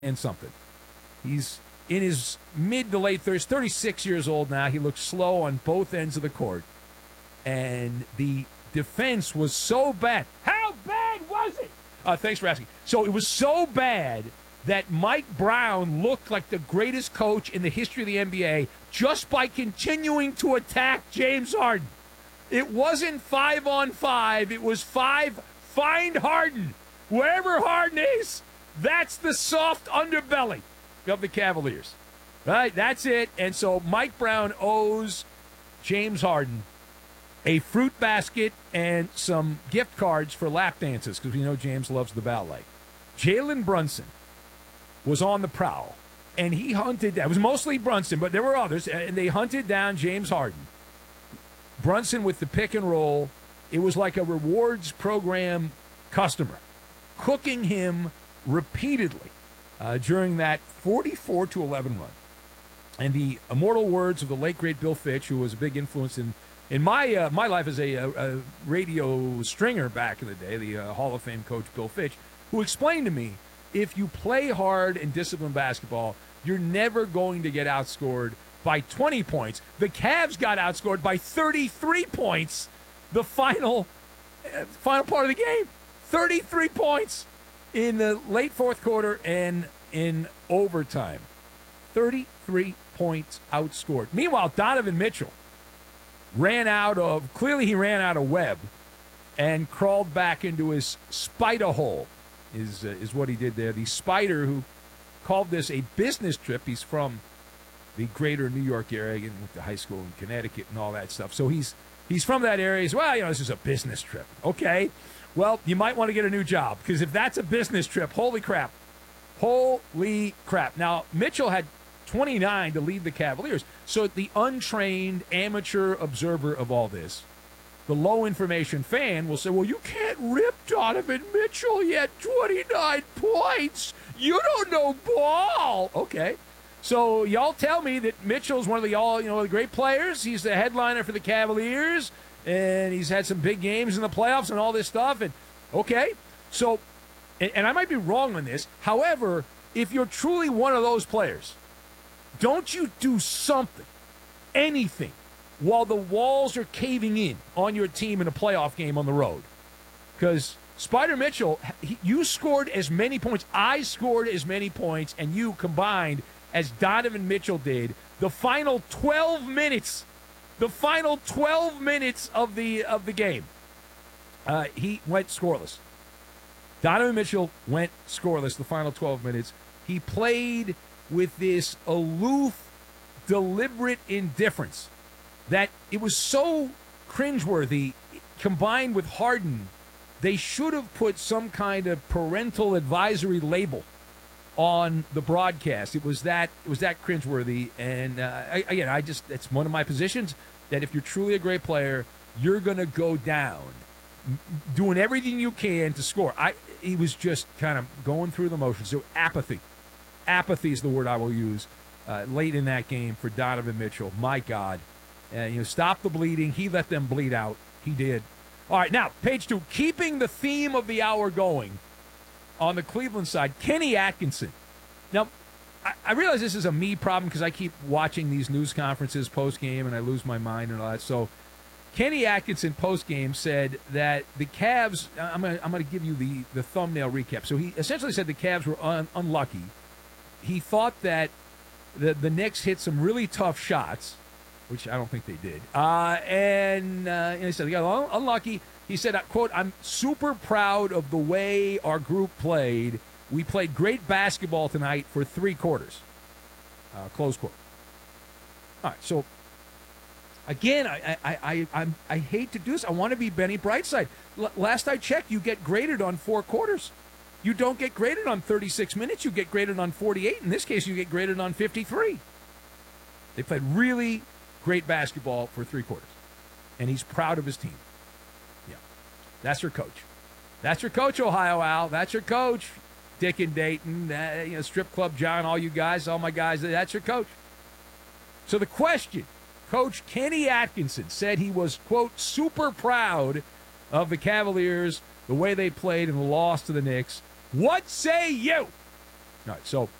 and something. He's in his mid to late 30s, 36 years old now. He looks slow on both ends of the court. And the defense was so bad. How bad was it? Thanks for asking. So it was so bad that Mike Brown looked like the greatest coach in the history of the NBA just by continuing to attack James Harden. It wasn't 5-on-5. It was 5, find Harden. Wherever Harden is, that's the soft underbelly of the Cavaliers. Right? That's it. And so Mike Brown owes James Harden a fruit basket and some gift cards for lap dances because we know James loves the ballet. Jalen Brunson was on the prowl, and he hunted down. It was mostly Brunson, but there were others, and they hunted down James Harden. Brunson with the pick and roll. It was like a rewards program customer, cooking him repeatedly during that 44-11 run. And the immortal words of the late, great Bill Fitch, who was a big influence in my life as a radio stringer back in the day, the Hall of Fame coach Bill Fitch, who explained to me, if you play hard and disciplined basketball, you're never going to get outscored by 20 points. The Cavs got outscored by 33 points the final part of the game. 33 points in the late fourth quarter and in overtime. 33 points outscored. Meanwhile, Donovan Mitchell ran out of web and crawled back into his spider hole is what he did there. The Spider, who called this a business trip. He's from the greater New York area and went to high school in Connecticut and all that stuff. So he's from that area. He's, well, this is a business trip. Okay. Well, you might want to get a new job because if that's a business trip, holy crap. Holy crap. Now, Mitchell had 29 to lead the Cavaliers. So the untrained amateur observer of all this, the low information fan will say, well, you can't rip Donovan Mitchell. He had 29 points. You don't know ball. Okay. So y'all tell me that Mitchell's one of the great players. He's the headliner for the Cavaliers, and he's had some big games in the playoffs and all this stuff. And okay. So, and I might be wrong on this. However, if you're truly one of those players, don't you do something, anything, while the walls are caving in on your team in a playoff game on the road. Because Spider Mitchell, you scored as many points, I scored as many points, and you combined as Donovan Mitchell did. The final 12 minutes of the game, he went scoreless. Donovan Mitchell went scoreless the final 12 minutes. He played with this aloof, deliberate indifference that it was so cringeworthy, combined with Harden, they should have put some kind of parental advisory label on the broadcast. It was that cringeworthy, and it's one of my positions that if you're truly a great player, you're going to go down, doing everything you can to score. He was just kind of going through the motions. So apathy is the word I will use late in that game for Donovan Mitchell. My God. Stop the bleeding. He let them bleed out. He did. All right, now, page 2. Keeping the theme of the hour going on the Cleveland side, Kenny Atkinson. Now, I realize this is a me problem because I keep watching these news conferences post-game and I lose my mind and all that. So, Kenny Atkinson post-game said that the Cavs, I'm going to give you the thumbnail recap. So, he essentially said the Cavs were unlucky. He thought that the Knicks hit some really tough shots, which I don't think they did. And he said, they got unlucky. He said, quote, I'm super proud of the way our group played. We played great basketball tonight for 3 quarters. Close quote. All right, so, again, I hate to do this. I want to be Benny Brightside. Last I checked, you get graded on 4 quarters. You don't get graded on 36 minutes. You get graded on 48. In this case, you get graded on 53. They played really great basketball for 3 quarters. And he's proud of his team. Yeah. That's your coach. That's your coach, Ohio Al. That's your coach, Dick and Dayton, Strip Club John, all you guys, all my guys. That's your coach. So the question, Coach Kenny Atkinson said he was, quote, super proud of the Cavaliers, the way they played in the loss to the Knicks. What say you? All right, so